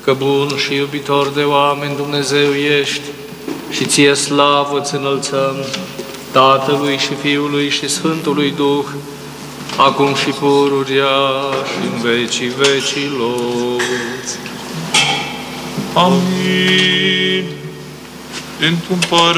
că bun și iubitor de oameni Dumnezeu ești și ție slavă îți înălțăm, Tatălui și Fiului și Sfântului Duh, acum și pururea și în vecii vecilor. Amin. Într-un